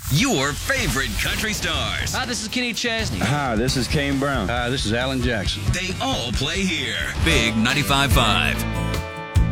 Your favorite country stars. Hi, this is Kenny Chesney. Hi, this is Kane Brown. Hi, this is Alan Jackson. They all play here. Big 95.5.